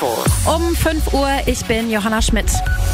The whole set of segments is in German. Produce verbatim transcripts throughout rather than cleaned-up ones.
Infos. Um fünf Uhr, ich bin Johanna Schmidt.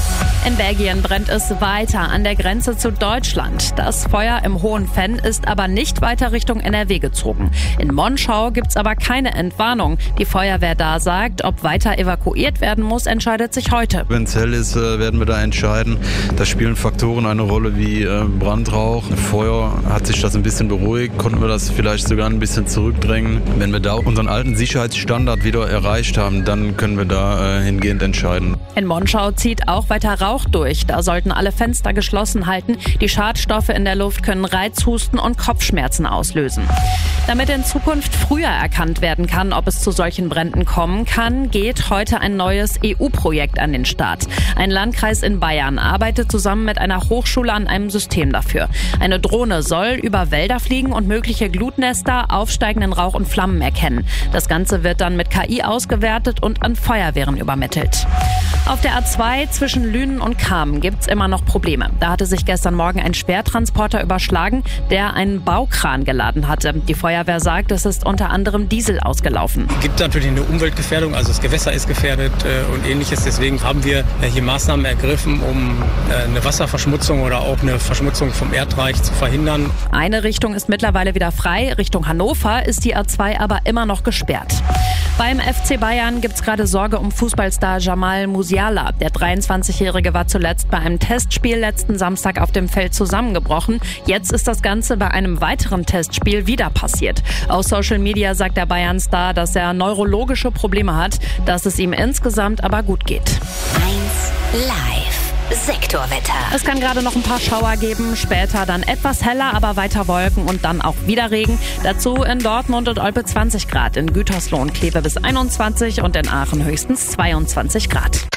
In Belgien brennt es weiter an der Grenze zu Deutschland. Das Feuer im Hohen Venn ist aber nicht weiter Richtung N R W gezogen. In Monschau gibt's aber keine Entwarnung. Die Feuerwehr da sagt, ob weiter evakuiert werden muss, entscheidet sich heute. Wenn es hell ist, werden wir da entscheiden. Da spielen Faktoren eine Rolle wie Brandrauch. Feuer hat sich das ein bisschen beruhigt, konnten wir das vielleicht sogar ein bisschen zurückdrängen. Wenn wir da unseren alten Sicherheitsstandard wieder erreicht haben, dann können wir da hingehend entscheiden. In Monschau zieht auch weiter Rauch durch. Da sollten alle Fenster geschlossen halten. Die Schadstoffe in der Luft können Reizhusten und Kopfschmerzen auslösen. Damit in Zukunft früher erkannt werden kann, ob es zu solchen Bränden kommen kann, geht heute ein neues E U-Projekt an den Start. Ein Landkreis in Bayern arbeitet zusammen mit einer Hochschule an einem System dafür. Eine Drohne soll über Wälder fliegen und mögliche Glutnester, aufsteigenden Rauch und Flammen erkennen. Das Ganze wird dann mit K I ausgewertet und an Feuerwehren übermittelt. Auf der A zwei zwischen Lünen und Kamen gibt's immer noch Probleme. Da hatte sich gestern Morgen ein Schwertransporter überschlagen, der einen Baukran geladen hatte. Die Feuerwehr sagt, es ist unter anderem Diesel ausgelaufen. Es gibt natürlich eine Umweltgefährdung, also das Gewässer ist gefährdet äh, und ähnliches. Deswegen haben wir äh, hier Maßnahmen ergriffen, um äh, eine Wasserverschmutzung oder auch eine Verschmutzung vom Erdreich zu verhindern. Eine Richtung ist mittlerweile wieder frei. Richtung Hannover ist die A zwei aber immer noch gesperrt. Beim F C Bayern gibt's gerade Sorge um Fußballstar Jamal Musiala. Der dreiundzwanzigjährige war zuletzt bei einem Testspiel letzten Samstag auf dem Feld zusammengebrochen. Jetzt ist das Ganze bei einem weiteren Testspiel wieder passiert. Auf Social Media sagt der Bayern-Star, dass er neurologische Probleme hat, dass es ihm insgesamt aber gut geht. eins Live. Sektorwetter. Es kann gerade noch ein paar Schauer geben, später dann etwas heller, aber weiter Wolken und dann auch wieder Regen. Dazu in Dortmund und Olpe zwanzig Grad, in Gütersloh und Kleve bis einundzwanzig und in Aachen höchstens zweiundzwanzig Grad.